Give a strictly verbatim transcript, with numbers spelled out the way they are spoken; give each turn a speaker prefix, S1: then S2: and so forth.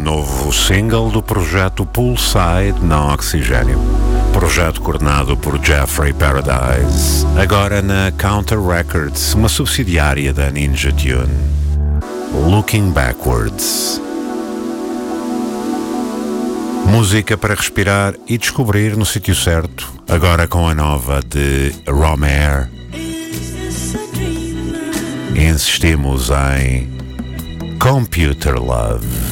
S1: novo single do projeto Poolside na Oxigênio. Projeto coordenado por Jeffrey Paradise, agora na Counter Records, uma subsidiária da Ninja Tune. Looking Backwards. Música para respirar e descobrir no sítio certo, agora com a nova de Romer. Insistimos em Computer Love.